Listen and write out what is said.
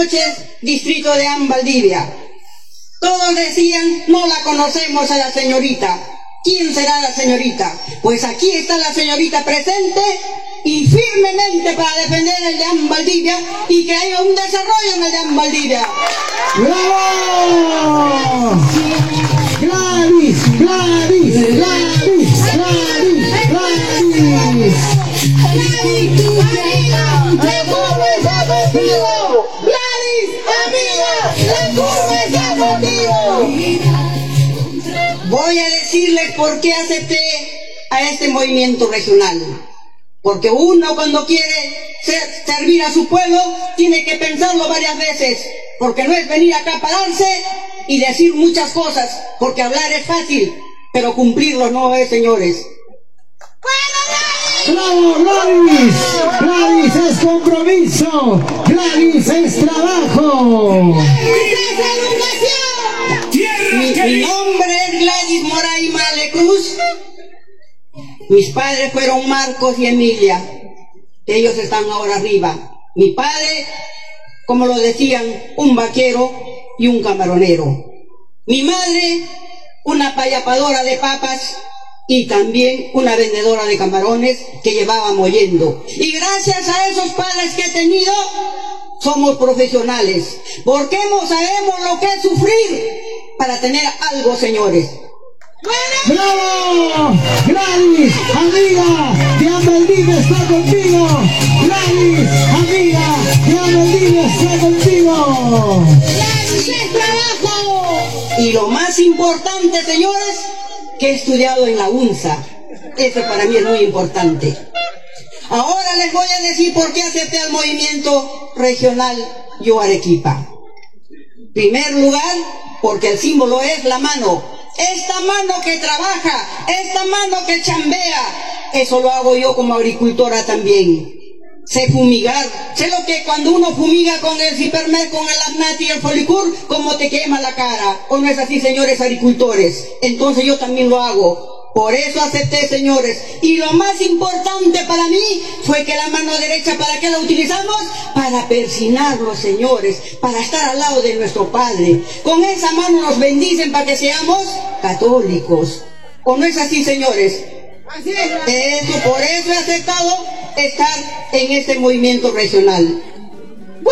Sánchez, distrito de Valdivia. Todos decían, no la conocemos a la señorita. ¿Quién será la señorita? Pues aquí está la señorita presente y firmemente para defender el de Valdivia y que haya un desarrollo en el de Valdivia. ¡Bravo! ¡Gladys! ¡Gladys! ¡Gladys! ¡Gladys! ¡Gladys! ¡La curva está contigo! ¡Gladys, amiga! ¡La curva está contigo! Voy a decirles por qué acepté a este movimiento regional. Porque uno cuando quiere servir a su pueblo tiene que pensarlo varias veces. Porque no es venir acá a pararse y decir muchas cosas. Porque hablar es fácil, pero cumplirlo no es, señores. ¡Bravo, Gladys! ¡Gladys es compromiso! ¡Gladys es trabajo! Mi nombre es Gladys Moray Malecruz. Mis padres fueron Marcos y Emilia. Ellos están ahora arriba. Mi padre, como lo decían, un vaquero y un camaronero. Mi madre, una payapadora de papas y también una vendedora de camarones que llevaba mollendo. Y gracias a esos padres que he tenido, somos profesionales. Porque sabemos lo que es sufrir para tener algo, señores. ¡Bravo! ¡Gladys, amiga! ¡Valdivia está contigo! ¡Gladys, amiga! ¡Valdivia está contigo! ¡Gladys es trabajo! Y lo más importante, señores, que he estudiado en la UNSA. Eso para mí es muy importante. Ahora les voy a decir por qué acepté al movimiento regional Yo Arequipa. En primer lugar, porque el símbolo es la mano. Esta mano que trabaja, esta mano que chambea, eso lo hago yo como agricultora también. Sé fumigar, sé lo que cuando uno fumiga con el Cipermet, con el Agnati y el Folicur, como te quema la cara. ¿O no es así, señores agricultores? Entonces yo también lo hago. Por eso acepté, señores. Y lo más importante para mí fue que la mano derecha, ¿para qué la utilizamos? Para persinarlo, señores, para estar al lado de nuestro Padre. Con esa mano nos bendicen para que seamos católicos. ¿O no es así, señores? Así es. Por eso he aceptado estar en este movimiento regional.